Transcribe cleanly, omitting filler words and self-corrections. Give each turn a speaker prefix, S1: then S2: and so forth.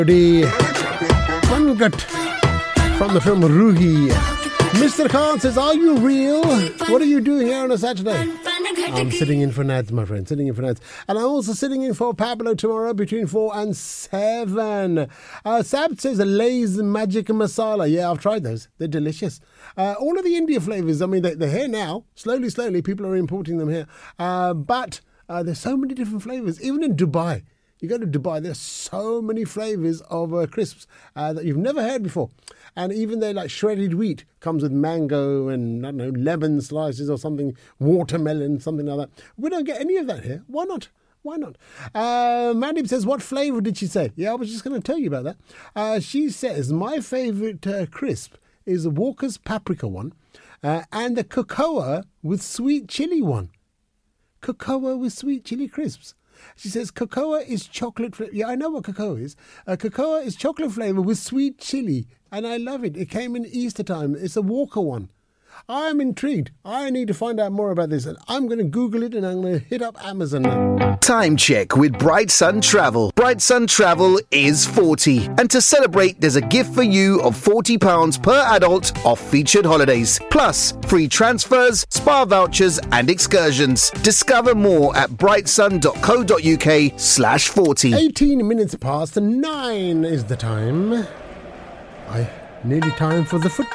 S1: The Mangat from the film Ruhi. Mr. Khan says, are you real? What are you doing here on a Saturday? I'm sitting in for Nads, my friend, sitting in for Nads. And I'm also sitting in for Pablo tomorrow between 4 and 7. Sab says Lay's Magic Masala. Yeah, I've tried those. They're delicious. All of the India flavours, I mean, they're here now. Slowly, people are importing them here. But there's so many different flavours, even in Dubai. You go to Dubai, there's so many flavours of crisps that you've never heard before. And even though like shredded wheat comes with mango and, I don't know, lemon slices or something, watermelon, something like that. We don't get any of that here. Why not? Why not? Mandy says, what flavour did she say? Yeah, I was just going to tell you about that. She says, my favourite crisp is the Walker's Paprika one and the cocoa with sweet chilli one. Cocoa with sweet chilli crisps. She says, cocoa is chocolate flavour. Yeah, I know what cocoa is. Cocoa is chocolate flavour with sweet chilli. And I love it. It came in Easter time. It's a Walker one. I'm intrigued. I need to find out more about this. And I'm going to Google it and I'm going to hit up Amazon now.
S2: Time check with Bright Sun Travel. Bright Sun Travel is 40. And to celebrate, there's a gift for you of £40 per adult off featured holidays. Plus, free transfers, spa vouchers and excursions. Discover more at brightsun.co.uk/40.
S1: 18 minutes past 9 is the time. Nearly time for the foot